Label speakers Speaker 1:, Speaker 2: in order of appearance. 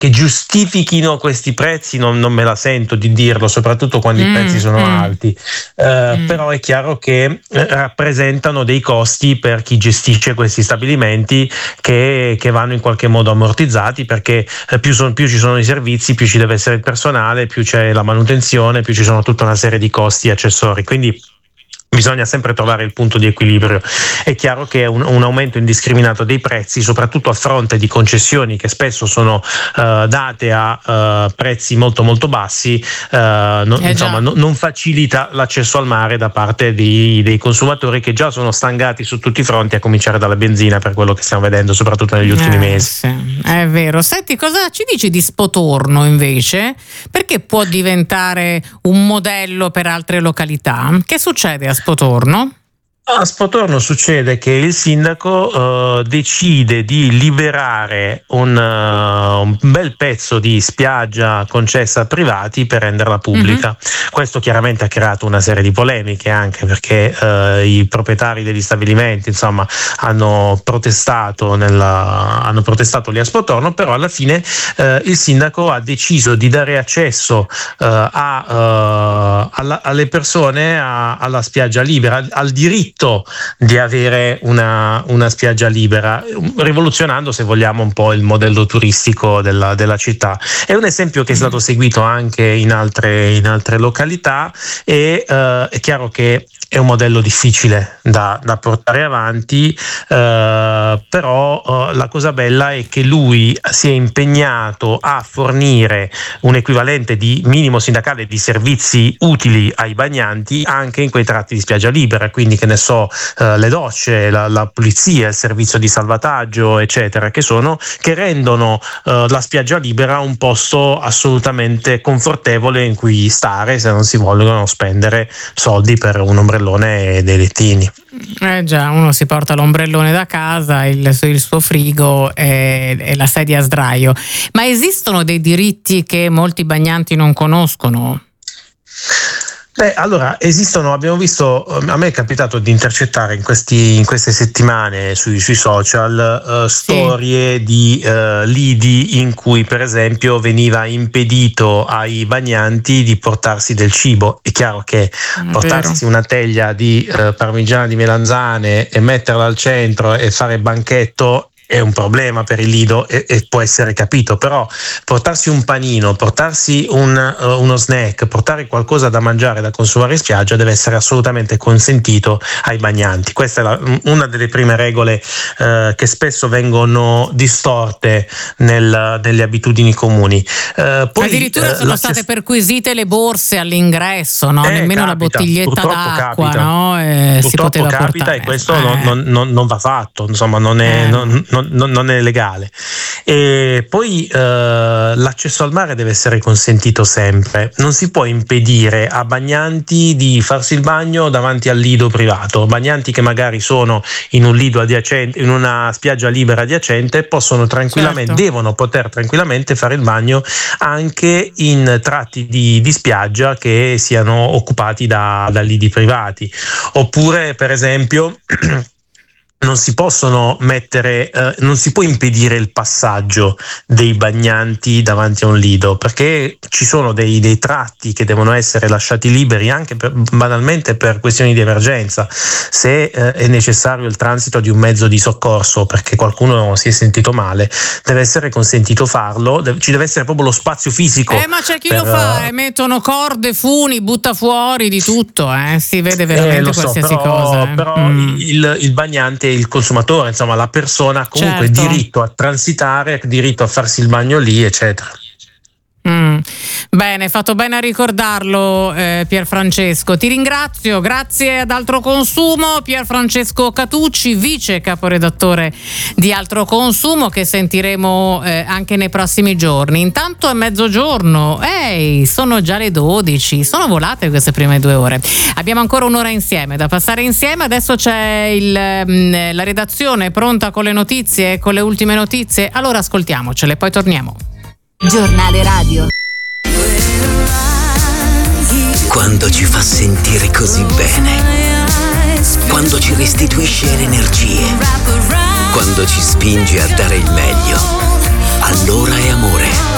Speaker 1: che giustifichino questi prezzi non me la sento di dirlo, soprattutto quando i prezzi sono alti, però è chiaro che rappresentano dei costi per chi gestisce questi stabilimenti che vanno in qualche modo ammortizzati, perché più ci sono i servizi, più ci deve essere il personale, più c'è la manutenzione, più ci sono tutta una serie di costi accessori, quindi bisogna sempre trovare il punto di equilibrio. È chiaro che un aumento indiscriminato dei prezzi, soprattutto a fronte di concessioni che spesso sono date a prezzi molto molto bassi, non facilita l'accesso al mare da parte dei consumatori, che già sono stangati su tutti i fronti, a cominciare dalla benzina, per quello che stiamo vedendo soprattutto negli ultimi mesi.
Speaker 2: Sì, è vero. Senti, cosa ci dici di Spotorno invece? Perché può diventare un modello per altre località? Che succede a Spotorno?
Speaker 1: A Spotorno succede che il sindaco decide di liberare un bel pezzo di spiaggia concessa a privati per renderla pubblica. Questo chiaramente ha creato una serie di polemiche, anche perché i proprietari degli stabilimenti, insomma, hanno protestato lì a Spotorno, però alla fine il sindaco ha deciso di dare accesso alle persone alla spiaggia libera, al diritto di avere una spiaggia libera, rivoluzionando, se vogliamo, un po' il modello turistico della città. È un esempio che è stato seguito anche in altre località, e è chiaro che è un modello difficile da portare avanti, però la cosa bella è che lui si è impegnato a fornire un equivalente di minimo sindacale di servizi utili ai bagnanti anche in quei tratti di spiaggia libera, quindi, che ne so, le docce, la pulizia, il servizio di salvataggio, eccetera, che rendono la spiaggia libera un posto assolutamente confortevole in cui stare, se non si vogliono spendere soldi per un ombrellone e dei lettini.
Speaker 2: Già, uno si porta l'ombrellone da casa, il suo frigo e la sedia a sdraio. Ma esistono dei diritti che molti bagnanti non conoscono?
Speaker 1: Allora, esistono, abbiamo visto, a me è capitato di intercettare in queste settimane sui social storie di lidi in cui, per esempio, veniva impedito ai bagnanti di portarsi del cibo. È chiaro che portarsi una teglia di parmigiana di melanzane e metterla al centro e fare banchetto è un problema per il lido, e può essere capito, però portarsi un panino, portarsi uno snack, portare qualcosa da mangiare, da consumare in spiaggia, deve essere assolutamente consentito ai bagnanti. Questa è una delle prime regole che spesso vengono distorte nelle abitudini comuni. Poi,
Speaker 2: addirittura sono state perquisite le borse all'ingresso, no? Nemmeno la bottiglietta d'acqua,
Speaker 1: capita.
Speaker 2: No? Si poteva
Speaker 1: capita
Speaker 2: portare.
Speaker 1: E questo non va fatto, insomma, non è legale. E poi l'accesso al mare deve essere consentito sempre. Non si può impedire a bagnanti di farsi il bagno davanti al lido privato. Bagnanti che magari sono in un lido adiacente, in una spiaggia libera adiacente, possono tranquillamente, devono poter tranquillamente fare il bagno anche in tratti di spiaggia che siano occupati da lidi privati. Oppure, per esempio, non si possono non si può impedire il passaggio dei bagnanti davanti a un lido, perché ci sono dei tratti che devono essere lasciati liberi anche banalmente per questioni di emergenza. Se è necessario il transito di un mezzo di soccorso perché qualcuno si è sentito male, deve essere consentito farlo, ci deve essere proprio lo spazio fisico.
Speaker 2: Ma c'è chi lo fa, mettono corde, funi, butta fuori di tutto, si vede veramente qualsiasi cosa.
Speaker 1: Però il bagnante, il consumatore, insomma la persona, comunque diritto a transitare, diritto a farsi il bagno lì, eccetera.
Speaker 2: Bene, fatto bene a ricordarlo, Pierfrancesco. Ti ringrazio, grazie ad Altro Consumo, Pierfrancesco Catucci, vice caporedattore di Altro Consumo, che sentiremo anche nei prossimi giorni. Intanto è mezzogiorno, sono già le 12, sono volate queste prime 2 ore. Abbiamo ancora un'ora insieme da passare insieme. Adesso c'è la redazione pronta con le notizie, con le ultime notizie. Allora ascoltiamocele, poi torniamo.
Speaker 3: Giornale radio.
Speaker 4: Quando ci fa sentire così bene, quando ci restituisce le energie, quando ci spinge a dare il meglio, allora è amore.